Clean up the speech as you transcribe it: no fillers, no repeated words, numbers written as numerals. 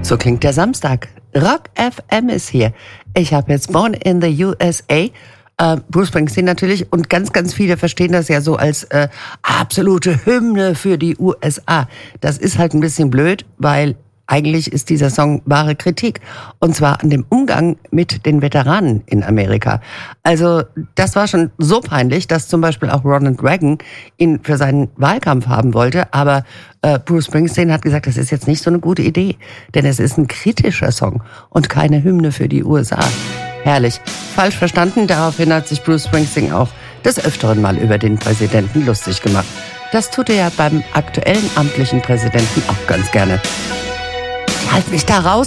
So klingt der Samstag. Rock FM ist hier. Ich habe jetzt Born in the USA. Bruce Springsteen natürlich, und ganz, ganz viele verstehen das ja so als absolute Hymne für die USA. Das ist halt ein bisschen blöd, weil eigentlich ist dieser Song wahre Kritik. Und zwar an dem Umgang mit den Veteranen in Amerika. Also das war schon so peinlich, dass zum Beispiel auch Ronald Reagan ihn für seinen Wahlkampf haben wollte. Aber Bruce Springsteen hat gesagt, das ist jetzt nicht so eine gute Idee. Denn es ist ein kritischer Song und keine Hymne für die USA. Herrlich. Falsch verstanden. Daraufhin hat sich Bruce Springsteen auch des Öfteren mal über den Präsidenten lustig gemacht. Das tut er ja beim aktuellen amtlichen Präsidenten auch ganz gerne. Halt mich da raus.